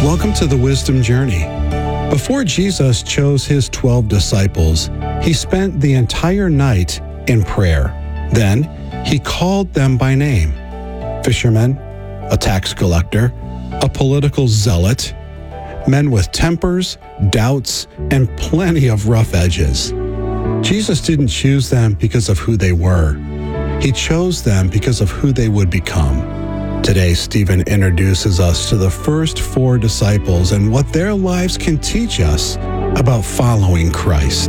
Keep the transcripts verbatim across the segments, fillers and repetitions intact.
Welcome to the Wisdom Journey. Before Jesus chose his twelve disciples, he spent the entire night in prayer. Then he called them by name: fishermen, a tax collector, a political zealot, men with tempers, doubts, and plenty of rough edges. Jesus didn't choose them because of who they were. He chose them because of who they would become. Today, Stephen introduces us to the first four disciples and what their lives can teach us about following Christ.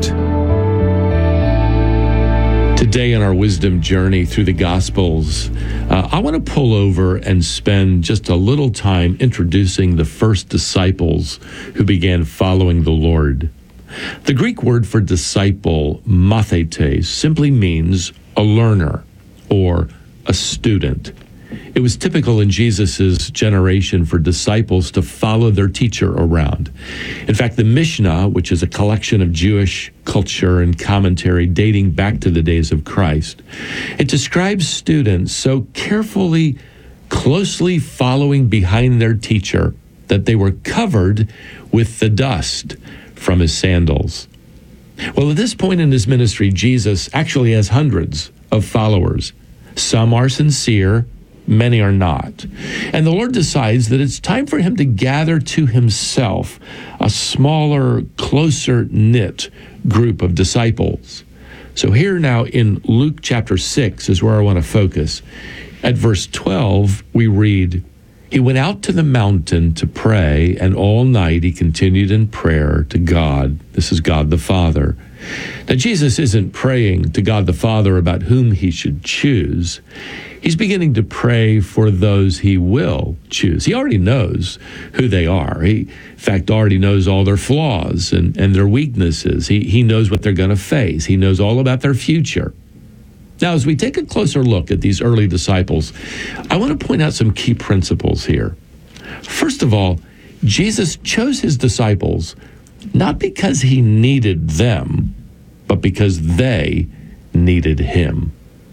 Today in our wisdom journey through the Gospels, uh, I want to pull over and spend just a little time introducing the first disciples who began following the Lord. The Greek word for disciple, mathetes, simply means a learner or a student. It was typical in Jesus' generation for disciples to follow their teacher around. In fact, the Mishnah, which is a collection of Jewish culture and commentary dating back to the days of Christ, it describes students so carefully, closely following behind their teacher that they were covered with the dust from his sandals. Well, at this point in his ministry, Jesus actually has hundreds of followers. Some are sincere, many are not. And the Lord decides that it's time for him to gather to himself a smaller, closer-knit group of disciples. So here now in Luke chapter six is where I want to focus. At verse twelve, we read, "He went out to the mountain to pray, and all night he continued in prayer to God." This is God the Father. Now, Jesus isn't praying to God the Father about whom he should choose. He's beginning to pray for those he will choose. He already knows who they are. He, in fact, already knows all their flaws and, and their weaknesses. He, he knows what they're going to face. He knows all about their future. Now, as we take a closer look at these early disciples, I want to point out some key principles here. First of all, Jesus chose his disciples not because he needed them, but because they needed him.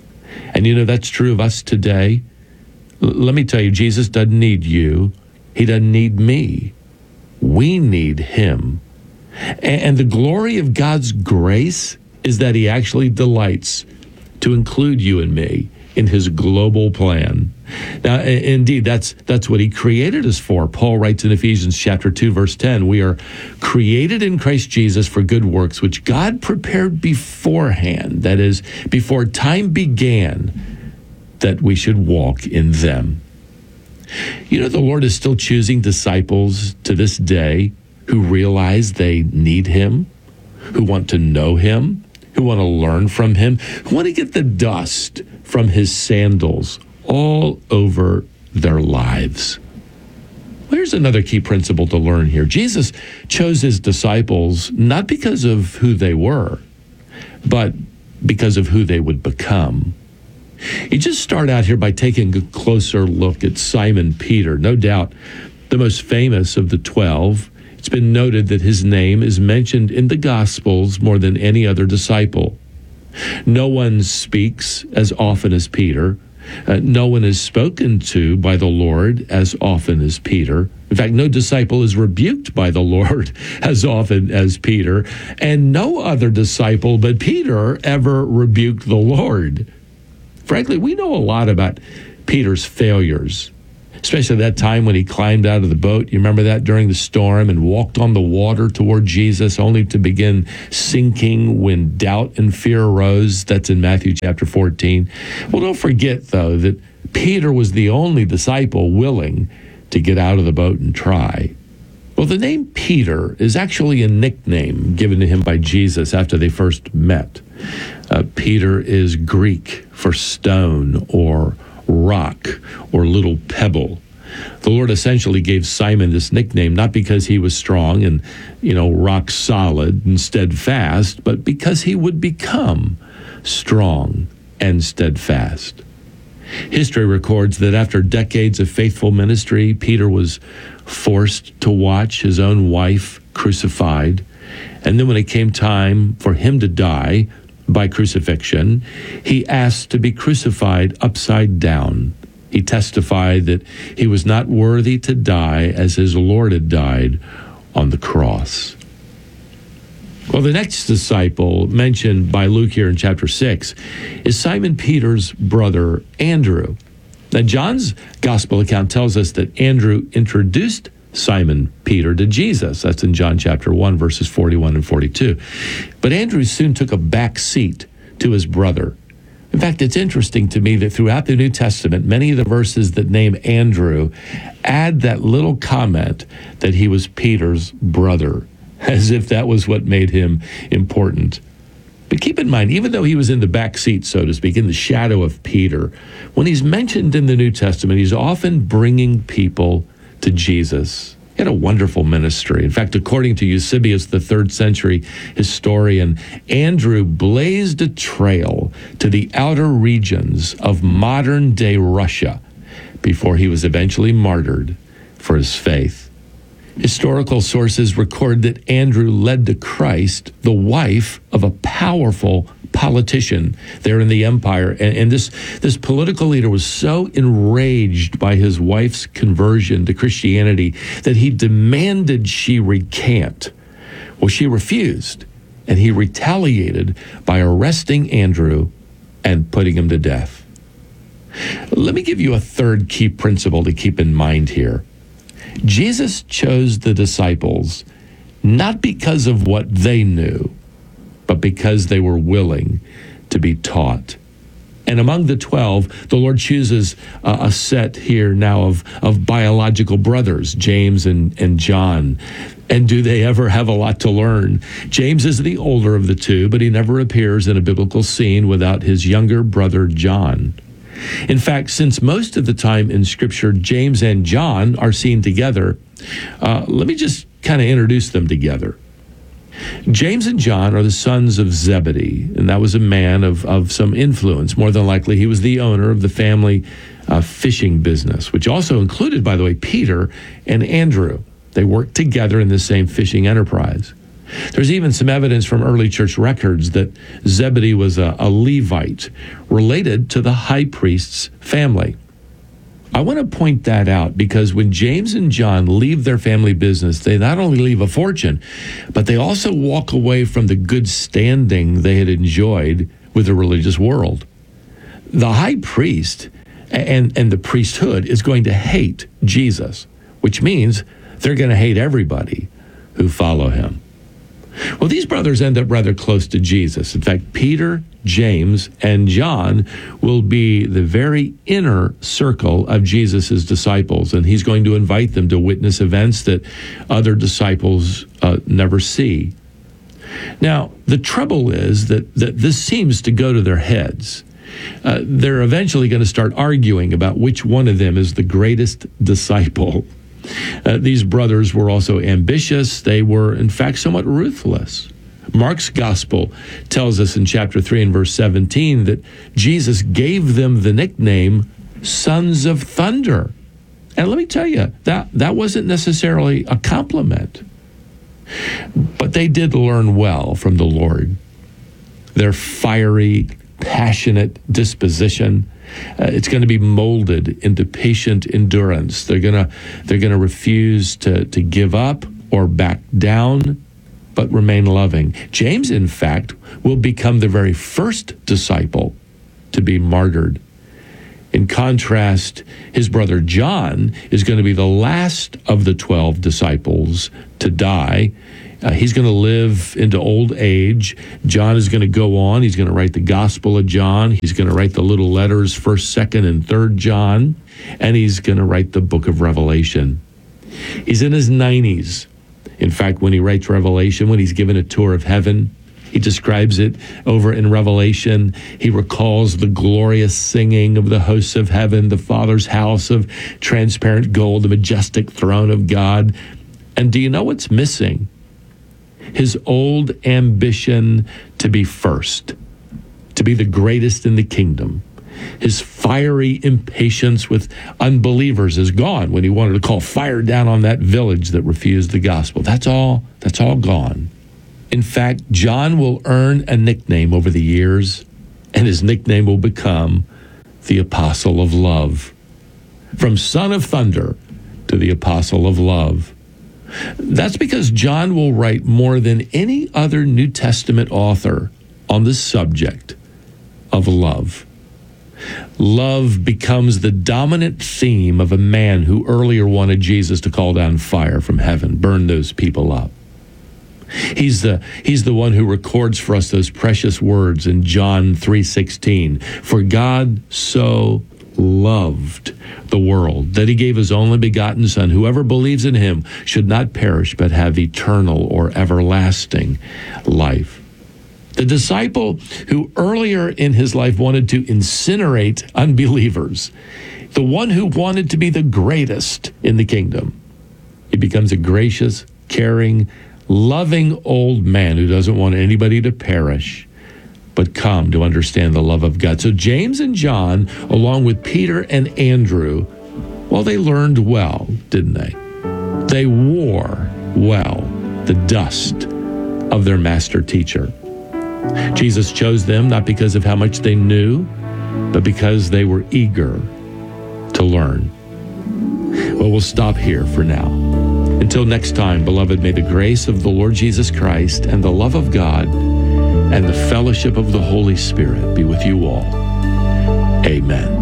And you know, that's true of us today. L- let me tell you, Jesus doesn't need you. He doesn't need me. We need him. A- and the glory of God's grace is that he actually delights to include you and me in his global plan. Now, indeed, that's that's what he created us for. Paul writes in Ephesians chapter two, verse ten, "We are created in Christ Jesus for good works, which God prepared beforehand," that is, before time began, "that we should walk in them." You know, the Lord is still choosing disciples to this day who realize they need him, who want to know him, who want to learn from him, who want to get the dust from his sandals all over their lives. Well, here's another key principle to learn here. Jesus chose his disciples not because of who they were, but because of who they would become. You just start out here by taking a closer look at Simon Peter, no doubt the most famous of the twelve. It's been noted that his name is mentioned in the Gospels more than any other disciple. No one speaks as often as Peter. Uh, no one is spoken to by the Lord as often as Peter. In fact, no disciple is rebuked by the Lord as often as Peter. And no other disciple but Peter ever rebuked the Lord. Frankly, we know a lot about Peter's failures, especially that time when he climbed out of the boat. You remember that, during the storm, and walked on the water toward Jesus, only to begin sinking when doubt and fear arose. That's in Matthew chapter fourteen. Well, don't forget, though, that Peter was the only disciple willing to get out of the boat and try. Well, the name Peter is actually a nickname given to him by Jesus after they first met. Uh, Peter is Greek for stone or rock or little pebble. The Lord essentially gave Simon this nickname not because he was strong and, you know, rock solid and steadfast, but because he would become strong and steadfast. History records that after decades of faithful ministry, Peter was forced to watch his own wife crucified. And then when it came time for him to die by crucifixion, he asked to be crucified upside down. He testified that he was not worthy to die as his Lord had died on the cross. Well, the next disciple mentioned by Luke here in chapter six is Simon Peter's brother, Andrew. Now, John's gospel account tells us that Andrew introduced Simon Peter to Jesus. That's in John chapter one, verses forty-one and forty-two. But Andrew soon took a back seat to his brother. In fact, it's interesting to me that throughout the New Testament, many of the verses that name Andrew add that little comment that he was Peter's brother, as if that was what made him important. But keep in mind, even though he was in the back seat, so to speak, in the shadow of Peter, when he's mentioned in the New Testament, he's often bringing people to Jesus. He had a wonderful ministry. In fact, according to Eusebius, the third century historian, Andrew blazed a trail to the outer regions of modern-day Russia before he was eventually martyred for his faith. Historical sources record that Andrew led to Christ the wife of a powerful politician there in the empire. And, and this, this political leader was so enraged by his wife's conversion to Christianity that he demanded she recant. Well, she refused, and he retaliated by arresting Andrew and putting him to death. Let me give you a third key principle to keep in mind here. Jesus chose the disciples not because of what they knew, but because they were willing to be taught. And among the twelve, the Lord chooses uh, a set here now of, of biological brothers, James and, and John. And do they ever have a lot to learn? James is the older of the two, but he never appears in a biblical scene without his younger brother, John. In fact, since most of the time in Scripture, James and John are seen together, uh, let me just kind of introduce them together. James and John are the sons of Zebedee, and that was a man of, of some influence. More than likely, he was the owner of the family uh, fishing business, which also included, by the way, Peter and Andrew. They worked together in the same fishing enterprise. There's even some evidence from early church records that Zebedee was a, a Levite related to the high priest's family. I want to point that out because when James and John leave their family business, they not only leave a fortune, but they also walk away from the good standing they had enjoyed with the religious world. The high priest and, and the priesthood is going to hate Jesus, which means they're going to hate everybody who follow him. Well, these brothers end up rather close to Jesus. In fact, Peter, James, and John will be the very inner circle of Jesus's disciples, and he's going to invite them to witness events that other disciples uh, never see. Now, the trouble is that, that this seems to go to their heads. Uh, they're eventually going to start arguing about which one of them is the greatest disciple. Uh, these brothers were also ambitious. They were, in fact, somewhat ruthless. Mark's gospel tells us in chapter three and verse seventeen that Jesus gave them the nickname Sons of Thunder. And let me tell you, that, that wasn't necessarily a compliment. But they did learn well from the Lord. Their fiery, passionate disposition, Uh, it's going to be molded into patient endurance. They're going to they're going to refuse to, to give up or back down, but remain loving. James, in fact, will become the very first disciple to be martyred. In contrast, his brother John is going to be the last of the twelve disciples to die. Uh, he's going to live into old age. John is going to go on. He's going to write the Gospel of John. He's going to write the little letters, first, second, and third John. And he's going to write the book of Revelation. He's in his nineties. In fact, when he writes Revelation, when he's given a tour of heaven, he describes it over in Revelation. He recalls the glorious singing of the hosts of heaven, the Father's house of transparent gold, the majestic throne of God. And do you know what's missing? His old ambition to be first, to be the greatest in the kingdom. His fiery impatience with unbelievers is gone when he wanted to call fire down on that village that refused the gospel. That's all, that's all gone. In fact, John will earn a nickname over the years, and his nickname will become the Apostle of Love. from son of thunder to the apostle of love. That's because John will write more than any other New Testament author on the subject of love. Love becomes the dominant theme of a man who earlier wanted Jesus to call down fire from heaven, burn those people up. He's the, he's the one who records for us those precious words in John three sixteen. For God so loved the world that he gave his only begotten Son. Whoever believes in him should not perish but have eternal or everlasting life. The disciple who earlier in his life wanted to incinerate unbelievers, the one who wanted to be the greatest in the kingdom, he becomes a gracious, caring, loving old man who doesn't want anybody to perish, but come to understand the love of God. So James and John, along with Peter and Andrew, well, they learned well, didn't they? They wore well the dust of their master teacher. Jesus chose them not because of how much they knew, but because they were eager to learn. Well, we'll stop here for now. Until next time, beloved, may the grace of the Lord Jesus Christ and the love of God and the fellowship of the Holy Spirit be with you all. Amen.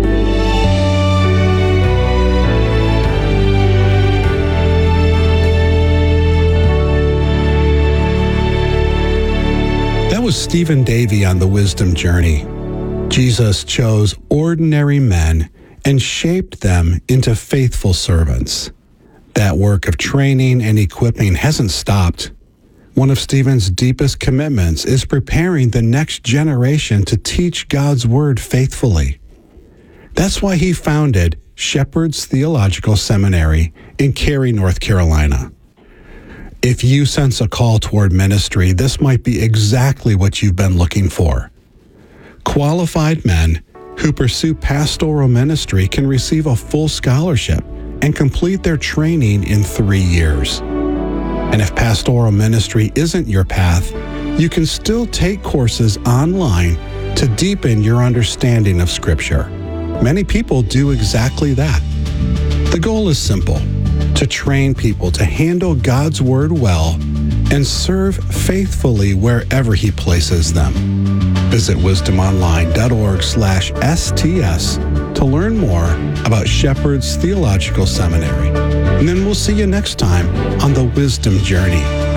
That was Stephen Davey on the Wisdom Journey. Jesus chose ordinary men and shaped them into faithful servants. That work of training and equipping hasn't stopped. One of Stephen's deepest commitments is preparing the next generation to teach God's Word faithfully. That's why he founded Shepherd's Theological Seminary in Cary, North Carolina. If you sense a call toward ministry, this might be exactly what you've been looking for. Qualified men who pursue pastoral ministry can receive a full scholarship and complete their training in three years. And if pastoral ministry isn't your path, you can still take courses online to deepen your understanding of Scripture. Many people do exactly that. The goal is simple: to train people to handle God's Word well and serve faithfully wherever He places them. Visit wisdomonline.org slash STS to learn more about Shepherd's Theological Seminary. And then we'll see you next time on the Wisdom Journey.